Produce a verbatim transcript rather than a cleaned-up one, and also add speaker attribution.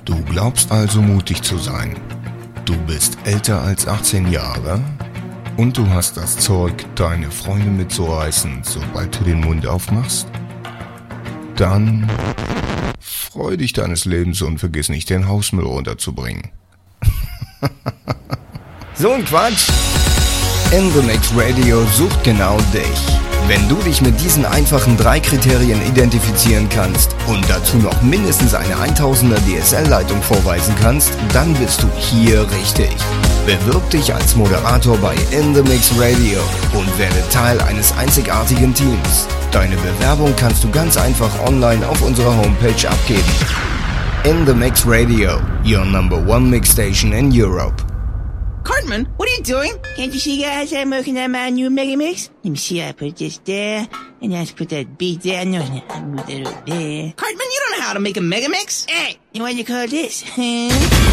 Speaker 1: Du glaubst also mutig zu sein. Du bist älter als achtzehn Jahre und du hast das Zeug, deine Freunde mitzureißen, sobald du den Mund aufmachst? Dann freu dich deines Lebens und vergiss nicht, den Hausmüll runterzubringen.
Speaker 2: So ein Quatsch! In The Mix Radio sucht genau dich. Wenn du dich mit diesen einfachen drei Kriterien identifizieren kannst und dazu noch mindestens eine tausender D S L-Leitung vorweisen kannst, dann bist du hier richtig. Bewirb dich als Moderator bei In The Mix Radio und werde Teil eines einzigartigen Teams. Deine Bewerbung kannst du ganz einfach online auf unserer Homepage abgeben. In The Mix Radio, your number one mix station in Europe.
Speaker 3: Cartman, what are you doing?
Speaker 4: Can't you see, guys? I'm working on my new Mega Mix. Let me see. I put this there, and I put that beat there. No, no, I move that over there.
Speaker 3: Cartman, you don't know how to make a mega mix.
Speaker 4: Hey, what do you call this?